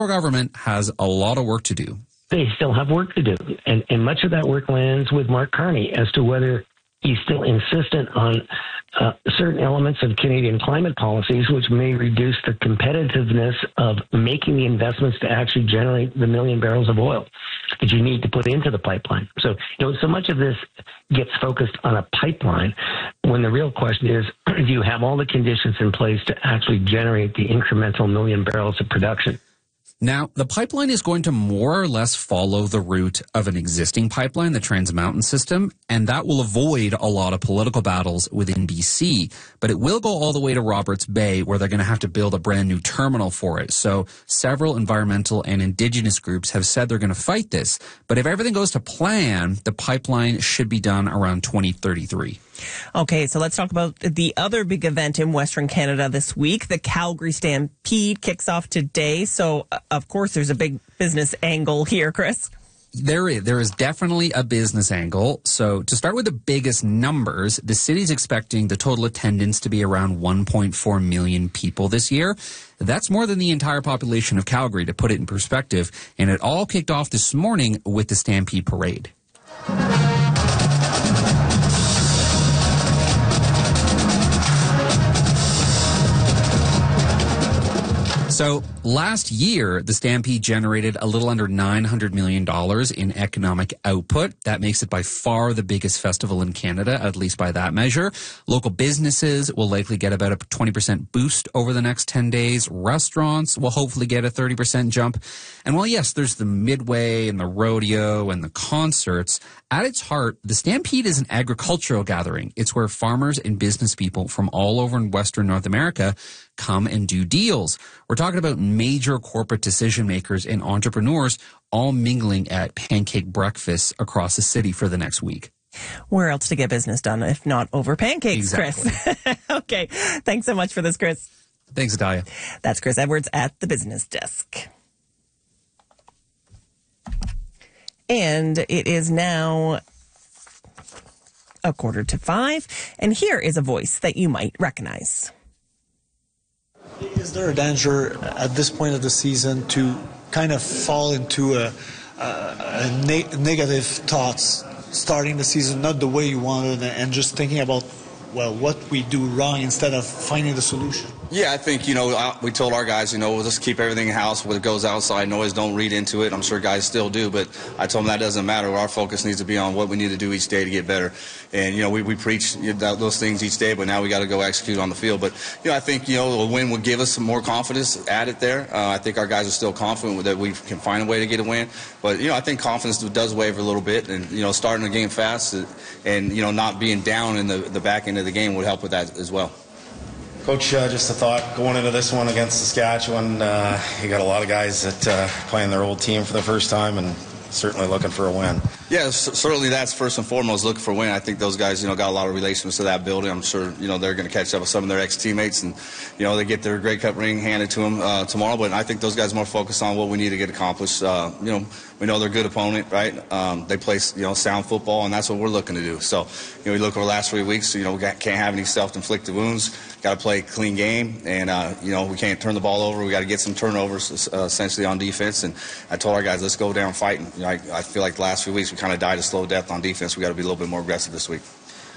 government has a lot of work to do. They still have work to do. And much of that work lands with Mark Carney as to whether he's still insistent on certain elements of Canadian climate policies, which may reduce the competitiveness of making the investments to actually generate the 1 million barrels of oil that you need to put into the pipeline. So, so much of this gets focused on a pipeline when the real question is, do you have all the conditions in place to actually generate the incremental 1 million barrels of production? Now, the pipeline is going to more or less follow the route of an existing pipeline, the Trans Mountain system, and that will avoid a lot of political battles within BC. But it will go all the way to Roberts Bay, where they're going to have to build a brand new terminal for it. So several environmental and Indigenous groups have said they're going to fight this. But if everything goes to plan, the pipeline should be done around 2033. Okay, so let's talk about the other big event in Western Canada this week. The Calgary Stampede kicks off today. So, of course, there's a big business angle here, Chris. There is definitely a business angle. So to start with the biggest numbers, the city's expecting the total attendance to be around 1.4 million people this year. That's more than the entire population of Calgary, to put it in perspective. And it all kicked off this morning with the Stampede Parade. So last year, the Stampede generated a little under $900 million in economic output. That makes it by far the biggest festival in Canada, at least by that measure. Local businesses will likely get about a 20% boost over the next 10 days. Restaurants will hopefully get a 30% jump. And while, yes, there's the Midway and the rodeo and the concerts, at its heart, the Stampede is an agricultural gathering. It's where farmers and business people from all over in Western North America come and do deals. We're talking about major corporate decision makers and entrepreneurs all mingling at pancake breakfasts across the city for the next week. Where else to get business done if not over pancakes, Exactly. Chris? Okay. Thanks so much for this, Chris. Thanks, Adalia. That's Chris Edwards at the Business Desk. And it is now 4:45, and here is a voice that you might recognize. Is there a danger at this point of the season to kind of fall into negative thoughts starting the season, not the way you wanted, and just thinking about, well, what we do wrong instead of finding the solution? Yeah, I think, we told our guys, we'll just keep everything in-house. When it goes outside, noise, don't read into it. I'm sure guys still do, but I told them that doesn't matter. Our focus needs to be on what we need to do each day to get better. And, we preach those things each day, but now we got to go execute on the field. But, I think, a win would give us some more confidence at it there. I think our guys are still confident that we can find a way to get a win. But, I think confidence does waver a little bit. And, starting the game fast and, not being down in the back end of the game would help with that as well. Coach, just a thought going into this one against Saskatchewan. You got a lot of guys that playing their old team for the first time and certainly looking for a win. Yeah, certainly that's first and foremost, looking for a win. I think those guys, got a lot of relations to that building. I'm sure, they're going to catch up with some of their ex-teammates and, they get their Grey Cup ring handed to them tomorrow. But I think those guys are more focused on what we need to get accomplished. We know they're a good opponent, right? They play, sound football, and that's what we're looking to do. So, we look over the last 3 weeks, we can't have any self-inflicted wounds. Got to play a clean game, and, we can't turn the ball over. We got to get some turnovers, essentially, on defense. And I told our guys, let's go down fighting. I feel like the last few weeks we kind of died a slow death on defense. We got to be a little bit more aggressive this week.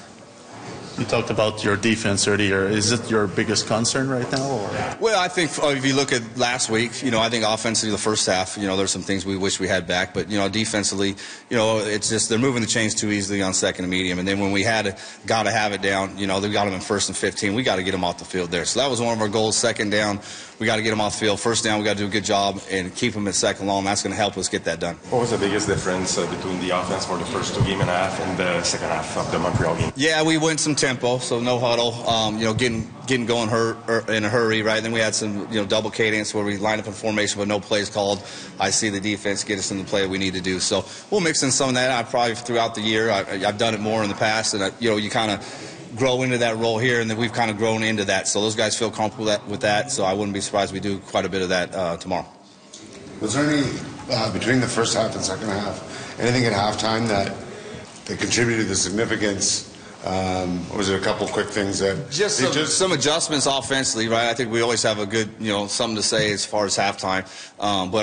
You talked about your defense earlier. Is it your biggest concern right now? Or? Well, I think if you look at last week, I think offensively the first half, there's some things we wish we had back. But, defensively, it's just they're moving the chains too easily on second and medium. And then when we got to have it down, they got them in first and 15. We got to get them off the field there. So that was one of our goals. Second down, we got to get them off the field. First down, we got to do a good job and keep them at second long. That's going to help us get that done. What was the biggest difference between the offense for the first 2.5 games and the second half of the Montreal game? Yeah, we went some tempo, so no huddle, getting going in a hurry, right? Then we had some, double cadence where we lined up in formation but no plays called. I see the defense get us in the play we need to do. So we'll mix in some of that. I probably throughout the year, I've done it more in the past, and you kind of grow into that role here, and then we've kind of grown into that. So those guys feel comfortable with that, so I wouldn't be surprised if we do quite a bit of that tomorrow. Was there any, between the first half and second half, anything at halftime that contributed to the significance Was there a couple quick things that Just some adjustments offensively, right? I think we always have a good, something to say as far as halftime. But